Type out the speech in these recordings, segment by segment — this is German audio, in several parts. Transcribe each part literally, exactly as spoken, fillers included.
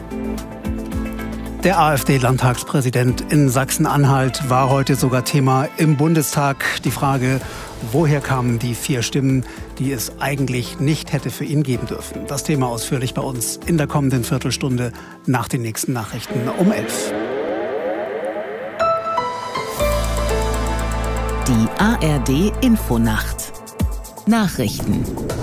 Der AfD-Landtagspräsident in Sachsen-Anhalt war heute sogar Thema im Bundestag. Die Frage, woher kamen die vier Stimmen, die es eigentlich nicht hätte für ihn geben dürfen. Das Thema ausführlich bei uns in der kommenden Viertelstunde nach den nächsten Nachrichten um elf. Die A R D-Infonacht. Nachrichten.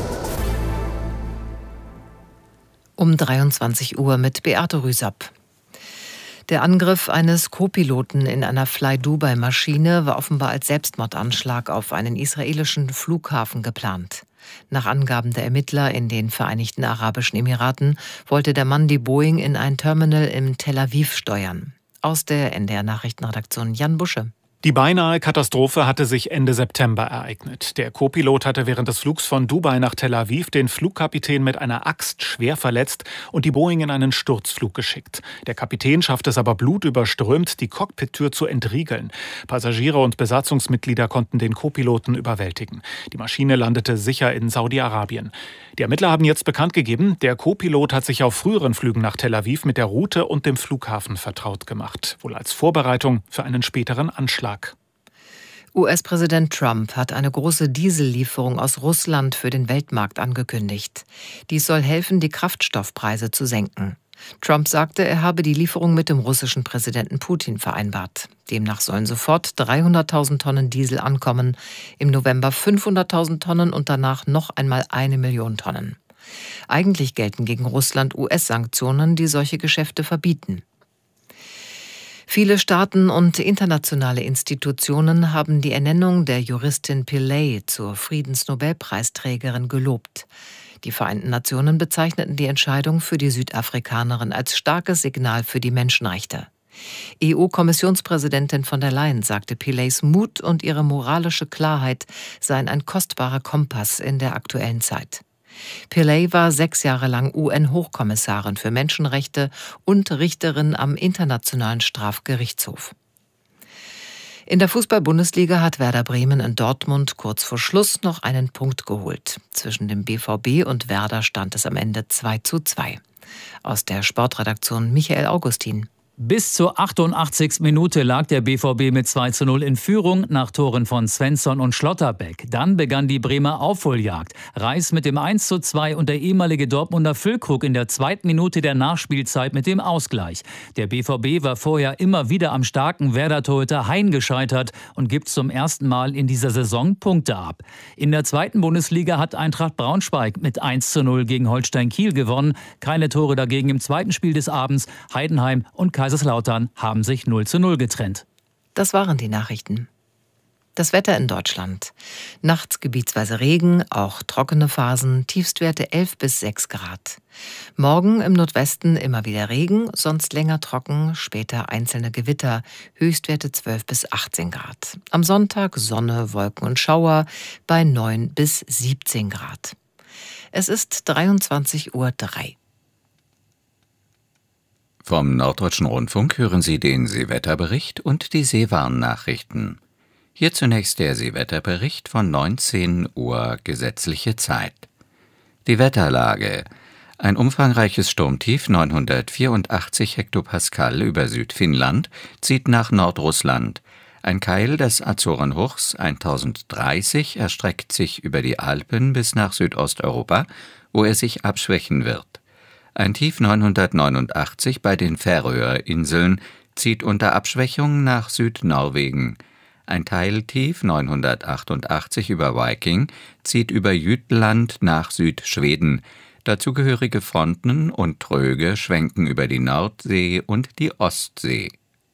Um dreiundzwanzig Uhr mit Beate Rüsapp. Der Angriff eines Co-Piloten in einer Fly-Dubai-Maschine war offenbar als Selbstmordanschlag auf einen israelischen Flughafen geplant. Nach Angaben der Ermittler in den Vereinigten Arabischen Emiraten wollte der Mann die Boeing in ein Terminal in Tel Aviv steuern. Aus der N D R-Nachrichtenredaktion Jan Busche. Die beinahe Katastrophe hatte sich Ende September ereignet. Der Co-Pilot hatte während des Flugs von Dubai nach Tel Aviv den Flugkapitän mit einer Axt schwer verletzt und die Boeing in einen Sturzflug geschickt. Der Kapitän schaffte es aber blutüberströmt, die Cockpittür zu entriegeln. Passagiere und Besatzungsmitglieder konnten den Co-Piloten überwältigen. Die Maschine landete sicher in Saudi-Arabien. Die Ermittler haben jetzt bekannt gegeben, der Co-Pilot hat sich auf früheren Flügen nach Tel Aviv mit der Route und dem Flughafen vertraut gemacht. Wohl als Vorbereitung für einen späteren Anschlag. U S-Präsident Trump hat eine große Diesellieferung aus Russland für den Weltmarkt angekündigt. Dies soll helfen, die Kraftstoffpreise zu senken. Trump sagte, er habe die Lieferung mit dem russischen Präsidenten Putin vereinbart. Demnach sollen sofort dreihunderttausend Tonnen Diesel ankommen, im November fünfhunderttausend Tonnen und danach noch einmal eine Million Tonnen. Eigentlich gelten gegen Russland U S-Sanktionen, die solche Geschäfte verbieten. Viele Staaten und internationale Institutionen haben die Ernennung der Juristin Pillay zur Friedensnobelpreisträgerin gelobt. Die Vereinten Nationen bezeichneten die Entscheidung für die Südafrikanerin als starkes Signal für die Menschenrechte. E U-Kommissionspräsidentin von der Leyen sagte, Pillays Mut und ihre moralische Klarheit seien ein kostbarer Kompass in der aktuellen Zeit. Pillay war sechs Jahre lang U N-Hochkommissarin für Menschenrechte und Richterin am Internationalen Strafgerichtshof. In der Fußball-Bundesliga hat Werder Bremen in Dortmund kurz vor Schluss noch einen Punkt geholt. Zwischen dem B V B und Werder stand es am Ende zwei zu zwei. Aus der Sportredaktion Michael Augustin. Bis zur achtundachtzigsten Minute lag der B V B mit zwei zu null in Führung nach Toren von Svensson und Schlotterbeck. Dann begann die Bremer Aufholjagd. Reis mit dem eins zu zwei und der ehemalige Dortmunder Füllkrug in der zweiten Minute der Nachspielzeit mit dem Ausgleich. Der B V B war vorher immer wieder am starken Werder-Torhüter Hein gescheitert und gibt zum ersten Mal in dieser Saison Punkte ab. In der zweiten Bundesliga hat Eintracht Braunschweig mit eins zu null gegen Holstein Kiel gewonnen. Keine Tore dagegen im zweiten Spiel des Abends. Heidenheim und Kaiserslautern haben sich null zu null getrennt. Das waren die Nachrichten. Das Wetter in Deutschland. Nachts gebietsweise Regen, auch trockene Phasen, Tiefstwerte elf bis sechs Grad. Morgen im Nordwesten immer wieder Regen, sonst länger trocken, später einzelne Gewitter, Höchstwerte zwölf bis achtzehn Grad. Am Sonntag Sonne, Wolken und Schauer bei neun bis siebzehn Grad. Es ist dreiundzwanzig Uhr drei. Vom Norddeutschen Rundfunk hören Sie den Seewetterbericht und die Seewarnnachrichten. Hier zunächst der Seewetterbericht von neunzehn Uhr gesetzliche Zeit. Die Wetterlage. Ein umfangreiches Sturmtief neunhundertvierundachtzig Hektopascal über Südfinnland zieht nach Nordrussland. Ein Keil des Azorenhochs tausenddreißig erstreckt sich über die Alpen bis nach Südosteuropa, wo er sich abschwächen wird. Ein Tief neunhundertneunundachtzig bei den Färöerinseln zieht unter Abschwächung nach Südnorwegen. Ein Teiltief neunhundertachtundachtzig über Viking zieht über Jütland nach Südschweden. Dazugehörige Fronten und Tröge schwenken über die Nordsee und die Ostsee.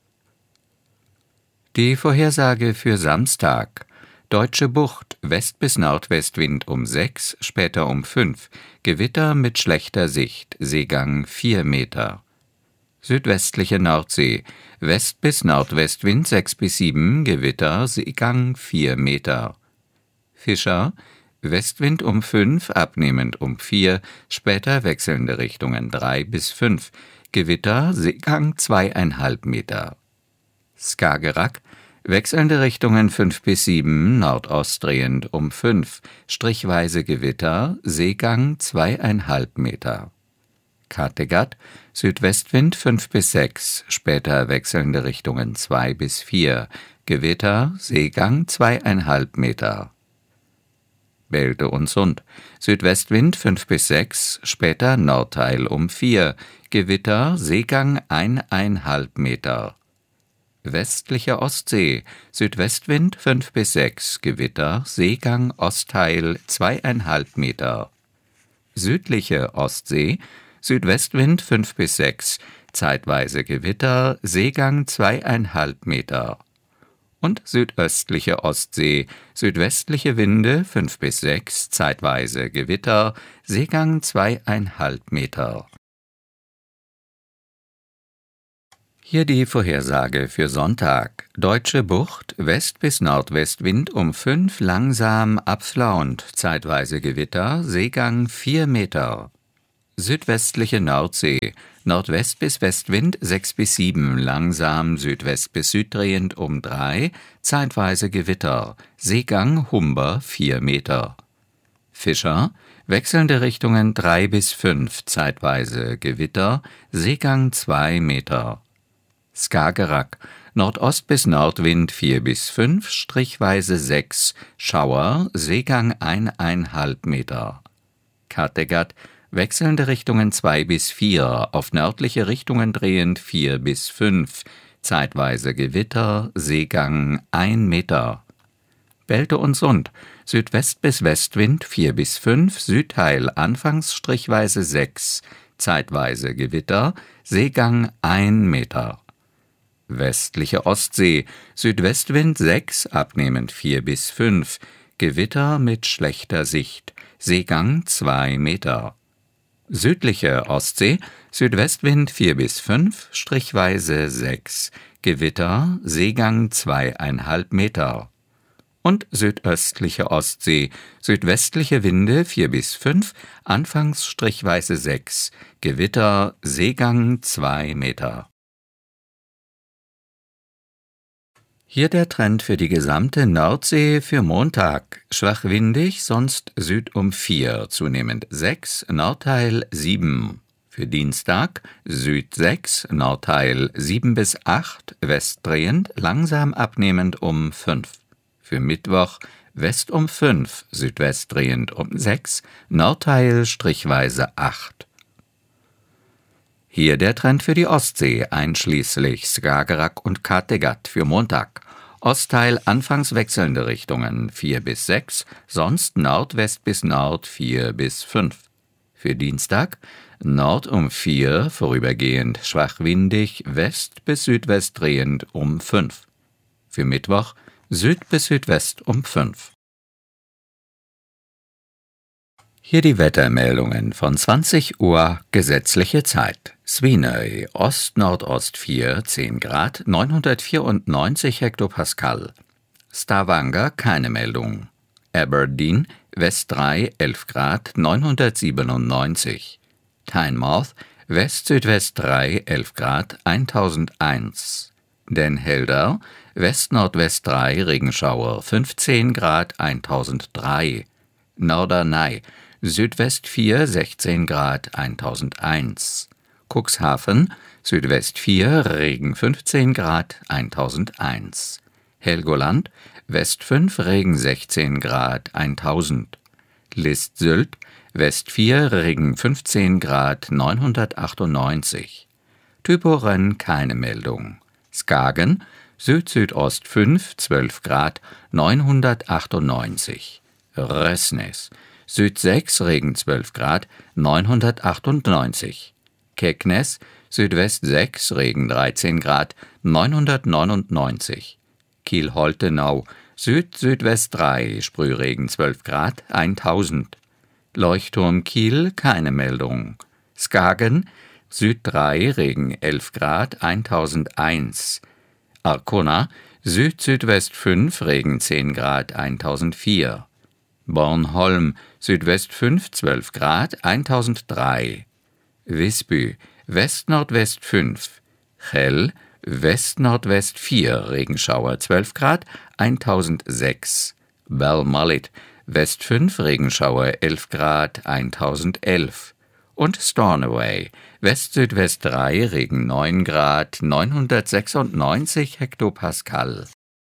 Die Vorhersage für Samstag. Deutsche Bucht, West- bis Nordwestwind um sechs, später um fünf. Gewitter mit schlechter Sicht, Seegang vier Meter. Südwestliche Nordsee, West- bis Nordwestwind sechs bis sieben, Gewitter, Seegang vier Meter. Fischer, Westwind um fünf, abnehmend um vier, später wechselnde Richtungen drei bis fünf. Gewitter, Seegang zweieinhalb Meter. Skagerrak, wechselnde Richtungen fünf bis sieben, nordostdrehend um fünf, strichweise Gewitter, Seegang zweieinhalb Meter. Kattegat, Südwestwind fünf bis sechs, später wechselnde Richtungen zwei bis vier, Gewitter, Seegang zweieinhalb Meter. Bälde und Sund, Südwestwind fünf bis sechs, später Nordteil um vier, Gewitter, Seegang eineinhalb Meter. Westliche Ostsee, Südwestwind fünf bis sechs, Gewitter, Seegang Ostteil zweieinhalb Meter. Südliche Ostsee, Südwestwind fünf bis sechs, zeitweise Gewitter, Seegang zweieinhalb Meter. Und südöstliche Ostsee, südwestliche Winde fünf bis sechs, zeitweise Gewitter, Seegang zweieinhalb Meter. Hier die Vorhersage für Sonntag. Deutsche Bucht, West- bis Nordwestwind um fünf, langsam abflauend, zeitweise Gewitter, Seegang vier Meter. Südwestliche Nordsee, Nordwest- bis Westwind sechs bis sieben, langsam Südwest- bis Süddrehend um drei, zeitweise Gewitter, Seegang Humber vier Meter. Fischer, wechselnde Richtungen drei bis fünf, zeitweise Gewitter, Seegang zwei Meter. Skagerrak, Nordost- bis Nordwind vier bis fünf, strichweise sechs, Schauer, Seegang eineinhalb Meter. Kattegat, wechselnde Richtungen zwei bis vier, auf nördliche Richtungen drehend vier bis fünf, zeitweise Gewitter, Seegang ein Meter. Bälde und Sund, Südwest- bis Westwind vier bis fünf, Südteil anfangs strichweise sechs, zeitweise Gewitter, Seegang ein Meter. Westliche Ostsee, Südwestwind sechs, abnehmend vier bis fünf, Gewitter mit schlechter Sicht, Seegang zwei Meter. Südliche Ostsee, Südwestwind vier bis fünf, strichweise sechs, Gewitter, Seegang zweieinhalb Meter. Und südöstliche Ostsee, südwestliche Winde vier bis fünf, anfangs strichweise sechs, Gewitter, Seegang zwei Meter. Hier der Trend für die gesamte Nordsee für Montag. Schwach windig, sonst Süd um vier, zunehmend sechs, Nordteil sieben. Für Dienstag Süd sechs, Nordteil sieben bis acht, westdrehend, langsam abnehmend um fünf. Für Mittwoch West um fünf, südwestdrehend um sechs, Nordteil strichweise acht. Hier der Trend für die Ostsee, einschließlich Skagerrak und Kattegat für Montag. Ostteil anfangs wechselnde Richtungen vier bis sechs, sonst Nordwest bis Nord vier bis fünf. Für Dienstag Nord um vier, vorübergehend schwach windig, West bis Südwest drehend um fünf. Für Mittwoch Süd bis Südwest um fünf. Hier die Wettermeldungen von zwanzig Uhr gesetzliche Zeit. Svinøy, Ost-Nordost vier, zehn Grad, neunhundertvierundneunzig Hektopascal. Stavanger, keine Meldung. Aberdeen, West drei, elf Grad, neunhundertsiebenundneunzig. Tynemouth, West-Südwest drei, elf Grad, tausendeins. Den Helder, West-Nordwest drei, Regenschauer, fünfzehn Grad, tausenddrei. Norderney, Südwest vier, sechzehn Grad, tausendeins. Cuxhaven, Südwest vier, Regen fünfzehn Grad, tausendeins. Helgoland, West fünf, Regen sechzehn Grad, tausend. List-Sylt, West vier, Regen fünfzehn Grad, neunhundertachtundneunzig. Typoren, keine Meldung. Skagen, Süd-Südost fünf, zwölf Grad, neunhundertachtundneunzig. Røsnes, Süd sechs, Regen zwölf Grad, neunhundertachtundneunzig. Kegness, Südwest sechs, Regen dreizehn Grad, neunhundertneunundneunzig. Kiel-Holtenau, Süd-Südwest drei, Sprühregen zwölf Grad, tausend. Leuchtturm Kiel, keine Meldung. Skagen, Süd drei, Regen elf Grad, tausendeins. Arkona, Süd-Südwest fünf, Regen zehn Grad, tausendvier. Bornholm, Südwest fünf, zwölf Grad, tausenddrei. Visby, West-Nordwest fünf. Chell, West-Nordwest vier, Regenschauer zwölf Grad, tausendsechs. Balmullet, West fünf, Regenschauer elf Grad, tausendelf. und Stornoway, West-Südwest drei, Regen neun Grad, neunhundertsechsundneunzig Hektopascal.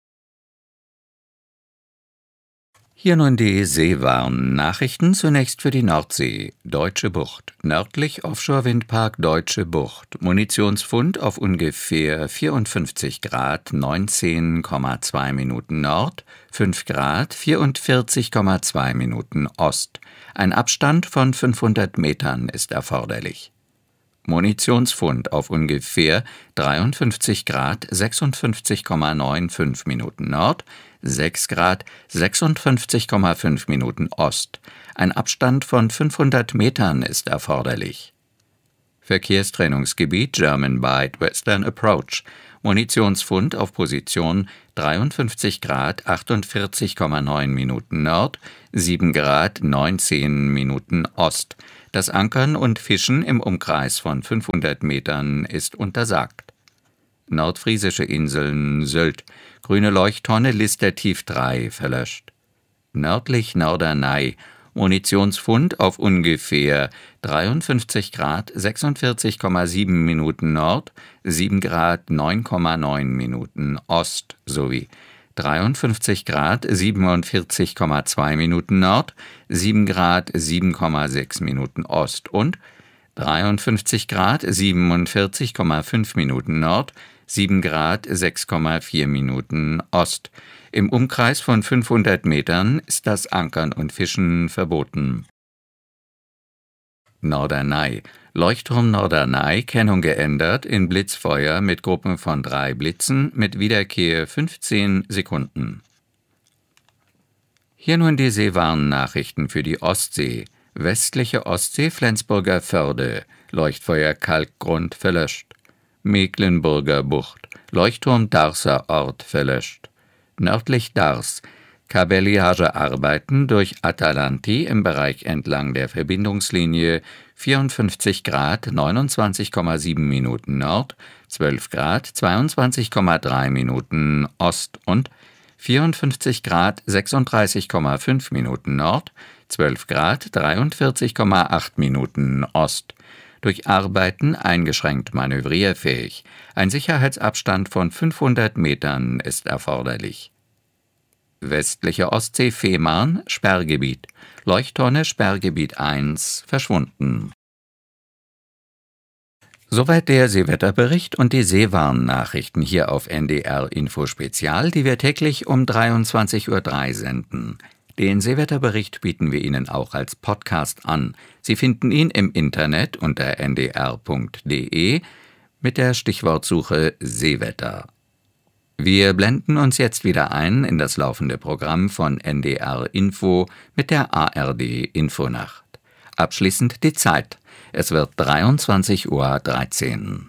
Hier nun die Seewarn-Nachrichten, zunächst für die Nordsee. Deutsche Bucht. Nördlich Offshore-Windpark Deutsche Bucht. Munitionsfund auf ungefähr vierundfünfzig Grad, neunzehn Komma zwei Minuten Nord, fünf Grad, vierundvierzig Komma zwei Minuten Ost. Ein Abstand von fünfhundert Metern ist erforderlich. Munitionsfund auf ungefähr dreiundfünfzig Grad, sechsundfünfzig Komma fünfundneunzig Minuten Nord, sechs Grad, sechsundfünfzig Komma fünf Minuten Ost. Ein Abstand von fünfhundert Metern ist erforderlich. Verkehrstrennungsgebiet German Bight Western Approach. Munitionsfund auf Position dreiundfünfzig Grad, achtundvierzig Komma neun Minuten Nord, sieben Grad, neunzehn Minuten Ost. Das Ankern und Fischen im Umkreis von fünfhundert Metern ist untersagt. Nordfriesische Inseln Sylt. Grüne Leuchttonne Lister Tief drei verlöscht. Nördlich Norderney. Munitionsfund auf ungefähr dreiundfünfzig Grad, sechsundvierzig Komma sieben Minuten Nord, sieben Grad, neun Komma neun Minuten Ost sowie dreiundfünfzig Grad, siebenundvierzig Komma zwei Minuten Nord, sieben Grad, sieben Komma sechs Minuten Ost und dreiundfünfzig Grad, siebenundvierzig Komma fünf Minuten Nord, sieben Grad, sechs Komma vier Minuten Ost. Im Umkreis von fünfhundert Metern ist das Ankern und Fischen verboten. Norderney. Leuchtturm Norderney, Kennung geändert, in Blitzfeuer mit Gruppen von drei Blitzen mit Wiederkehr fünfzehn Sekunden. Hier nun die Seewarn-Nachrichten für die Ostsee. Westliche Ostsee, Flensburger Förde, Leuchtfeuer Kalkgrund verlöscht. Mecklenburger Bucht, Leuchtturm Darßer Ort verlöscht. Nördlich Dars, Kabelliagearbeiten durch Atalanti im Bereich entlang der Verbindungslinie vierundfünfzig Grad, neunundzwanzig Komma sieben Minuten Nord, zwölf Grad, zweiundzwanzig Komma drei Minuten Ost und vierundfünfzig Grad, sechsunddreißig Komma fünf Minuten Nord, zwölf Grad, dreiundvierzig Komma acht Minuten Ost. Durch Arbeiten eingeschränkt manövrierfähig. Ein Sicherheitsabstand von fünfhundert Metern ist erforderlich. Westliche Ostsee Fehmarn, Sperrgebiet. Leuchttonne Sperrgebiet eins verschwunden. Soweit der Seewetterbericht und die Seewarn-Nachrichten hier auf N D R Info Spezial, die wir täglich um dreiundzwanzig Uhr drei senden. Den Seewetterbericht bieten wir Ihnen auch als Podcast an. Sie finden ihn im Internet unter n d r punkt d e mit der Stichwortsuche Seewetter. Wir blenden uns jetzt wieder ein in das laufende Programm von N D R Info mit der A R D Infonacht. Abschließend die Zeit. Es wird dreiundzwanzig Uhr dreizehn.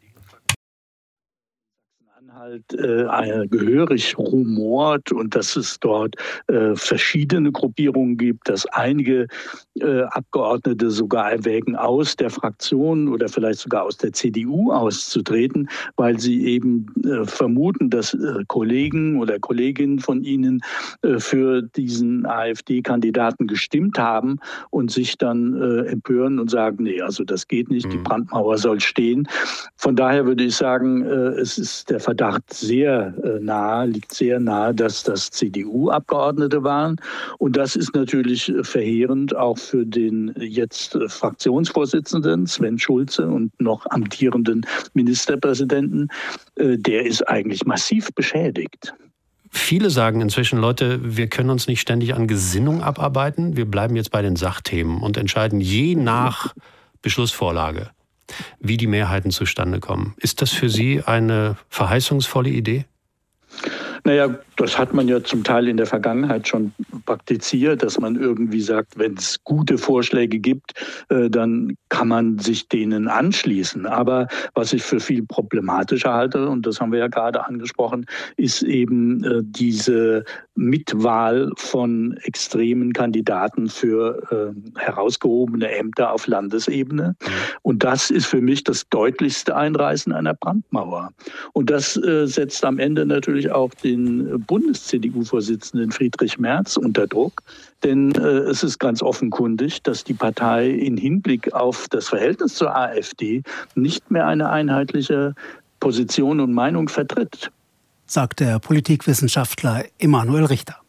Äh, gehörig rumort und dass es dort äh, verschiedene Gruppierungen gibt, dass einige äh, Abgeordnete sogar erwägen, aus der Fraktion oder vielleicht sogar aus der C D U auszutreten, weil sie eben äh, vermuten, dass äh, Kollegen oder Kolleginnen von ihnen äh, für diesen AfD-Kandidaten gestimmt haben und sich dann äh, empören und sagen, nee, also das geht nicht, mhm. die Brandmauer soll stehen. Von daher würde ich sagen, äh, es ist der Verdacht sehr äh, nahe, liegt sehr nahe, dass das C D U-Abgeordnete waren. Und das ist natürlich äh, verheerend auch für den jetzt äh, Fraktionsvorsitzenden Sven Schulze und noch amtierenden Ministerpräsidenten. Äh, der ist eigentlich massiv beschädigt. Viele sagen inzwischen, Leute, wir können uns nicht ständig an Gesinnung abarbeiten. Wir bleiben jetzt bei den Sachthemen und entscheiden je nach Beschlussvorlage, wie die Mehrheiten zustande kommen. Ist das für Sie eine verheißungsvolle Idee? Naja, das hat man ja zum Teil in der Vergangenheit schon praktiziert, dass man irgendwie sagt, wenn es gute Vorschläge gibt, äh, dann kann man sich denen anschließen. Aber was ich für viel problematischer halte, und das haben wir ja gerade angesprochen, ist eben äh, diese Mitwahl von extremen Kandidaten für äh, herausgehobene Ämter auf Landesebene. Und das ist für mich das deutlichste Einreißen einer Brandmauer. Und das äh, setzt am Ende natürlich auch den Bundes-C D U-Vorsitzenden Friedrich Merz unter Druck. Denn äh, es ist ganz offenkundig, dass die Partei in Hinblick auf das Verhältnis zur AfD nicht mehr eine einheitliche Position und Meinung vertritt, sagt der Politikwissenschaftler Emanuel Richter.